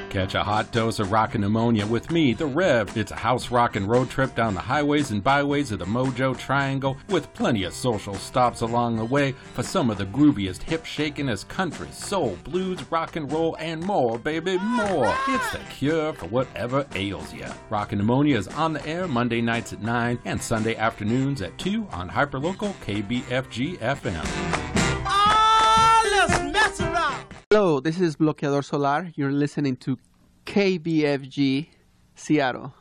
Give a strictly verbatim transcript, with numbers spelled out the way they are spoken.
Catch a hot dose of rockin' pneumonia with me, The Rev. It's a house rockin' road trip down the highways and byways of the Mojo Triangle with plenty of social stops along the way for some of the grooviest, hip-shakin'est country, soul, blues, rock and roll, and more, baby, more. It's the cure for whatever ails ya. Rockin' Pneumonia is on the air Monday nights at nine and Sunday afternoons at two on hyperlocal K B F G F M. Oh, let's mess around. Hello, this is Bloqueador Solar. You're listening to K B F G Seattle.